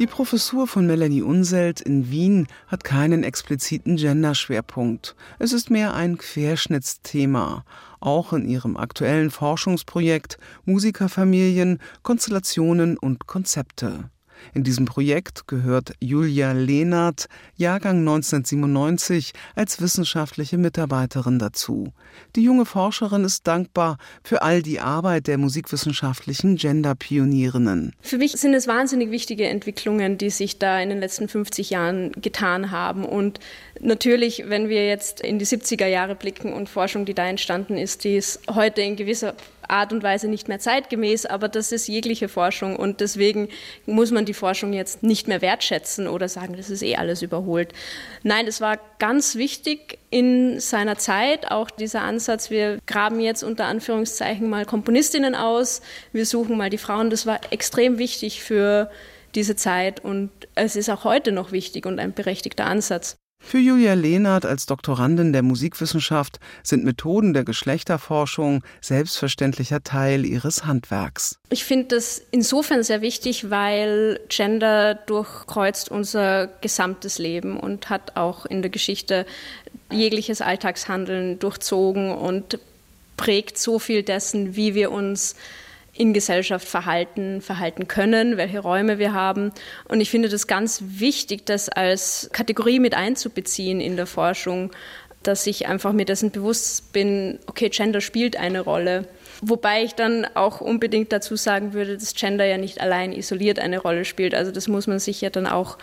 Die Professur von Melanie Unselt in Wien hat keinen expliziten Genderschwerpunkt. Es ist mehr ein Querschnittsthema. Auch in ihrem aktuellen Forschungsprojekt Musikerfamilien, Konstellationen und Konzepte. In diesem Projekt gehört Julia Lehnert, Jahrgang 1997, als wissenschaftliche Mitarbeiterin dazu. Die junge Forscherin ist dankbar für all die Arbeit der musikwissenschaftlichen Gender-Pionierinnen. Für mich sind es wahnsinnig wichtige Entwicklungen, die sich da in den letzten 50 Jahren getan haben. Und natürlich, wenn wir jetzt in die 70er Jahre blicken und Forschung, die da entstanden ist, die ist heute in gewisser Art und Weise nicht mehr zeitgemäß, aber das ist jegliche Forschung und deswegen muss man die Forschung jetzt nicht mehr wertschätzen oder sagen, das ist alles überholt. Nein, es war ganz wichtig in seiner Zeit, auch dieser Ansatz, wir graben jetzt unter Anführungszeichen mal Komponistinnen aus, wir suchen mal die Frauen, das war extrem wichtig für diese Zeit und es ist auch heute noch wichtig und ein berechtigter Ansatz. Für Julia Lehnert als Doktorandin der Musikwissenschaft sind Methoden der Geschlechterforschung selbstverständlicher Teil ihres Handwerks. Ich finde das insofern sehr wichtig, weil Gender durchkreuzt unser gesamtes Leben und hat auch in der Geschichte jegliches Alltagshandeln durchzogen und prägt so viel dessen, wie wir uns in Gesellschaft verhalten können, welche Räume wir haben. Und ich finde das ganz wichtig, das als Kategorie mit einzubeziehen in der Forschung, dass ich einfach mir dessen bewusst bin, okay, Gender spielt eine Rolle. Wobei ich dann auch unbedingt dazu sagen würde, dass Gender ja nicht allein isoliert eine Rolle spielt. Also das muss man sich ja dann auch,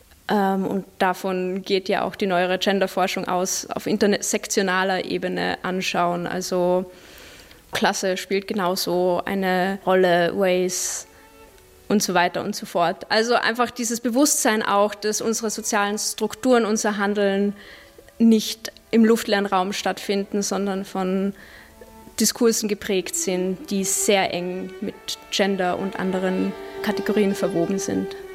und davon geht ja auch die neuere Genderforschung aus, auf intersektionaler Ebene anschauen. Also Klasse spielt genauso eine Rolle, Race und so weiter und so fort. Also einfach dieses Bewusstsein auch, dass unsere sozialen Strukturen, unser Handeln nicht im luftleeren Raum stattfinden, sondern von Diskursen geprägt sind, die sehr eng mit Gender und anderen Kategorien verwoben sind.